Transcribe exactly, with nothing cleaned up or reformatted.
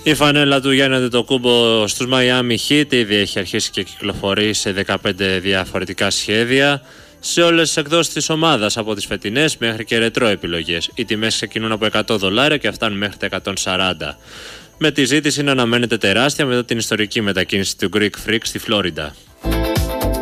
Η φανέλα του Γιάννη Αντετοκούμπο στους Miami Heat ήδη έχει αρχίσει και κυκλοφορεί σε δεκαπέντε διαφορετικά σχέδια σε όλες τις εκδόσεις της ομάδας, από τις φετινές μέχρι και ρετρό επιλογές. Οι τιμές ξεκινούν από εκατό δολάρια και φτάνουν μέχρι τα εκατόν σαράντα. Με τη ζήτηση να αναμένεται τεράστια μετά την ιστορική μετακίνηση του Greek Freak στη Φλόριντα.